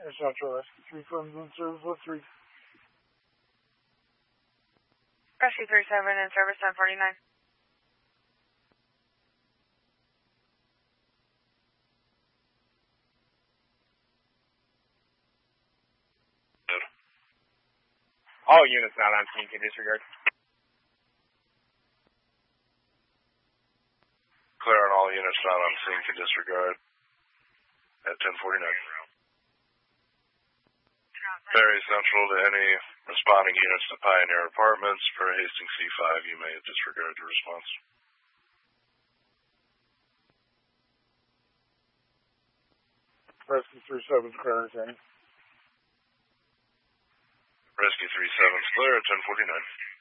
Air Central Rescue 3 firms in service with 3. Rescue 37 in service 1049. All units not on scene can disregard. Clear on all units not on scene can disregard at 1049. Very central to any responding units to Pioneer Apartments. For Hastings C5, you may disregard your response. Rescue 37's clear, Kenny. Rescue 37's clear at 1049.